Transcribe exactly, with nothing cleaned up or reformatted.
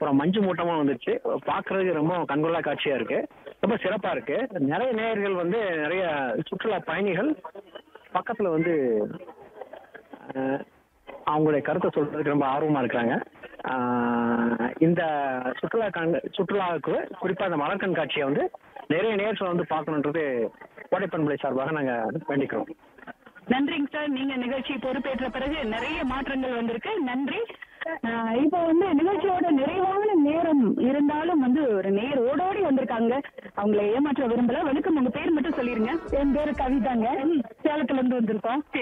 அப்புறம் மஞ்சு மூட்டமா வந்துச்சு. பார்க்கறதுக்கு ரொம்ப கண்கொள்ளா காட்சியா இருக்கு. ரொம்ப சிறப்பா இருக்கு. நிறைய நேயர்கள் வந்து நிறைய சுற்றுலா பயணிகள் பக்கத்துல வந்து அஹ், அவங்களுடைய கருத்தை சொல்றதுக்கு ரொம்ப ஆர்வமா இருக்கிறாங்க. ஆஹ், இந்த சுற்றுலா கண் சுற்றுலாவுக்கு குறிப்பா இந்த மலர் கண்காட்சியை வந்து நிறைய நேயர்கள் வந்து பார்க்கணுன்றது கோடைப்பண்பலை சார்பாக நாங்க வேண்டிக்கிறோம். நன்றிங்க சார். நீங்க நிகழ்ச்சி பொறுப்பேற்ற பிறகு நிறைய மாற்றங்கள் வந்திருக்கு. நன்றி. ஆஹ் இப்போ வந்து நிகழ்ச்சியோட நிறைவான நேரம் இருந்தாலும் வந்து ஒரு நேர் ஓடோடி வந்திருக்காங்க. அவங்களை ஏமாற்ற விரும்பல. வணக்கம், உங்க பேர் மட்டும் சொல்லிருங்க. என் பேரு கவிதாங்க. சேலத்துல இருந்து வந்திருக்கோம்.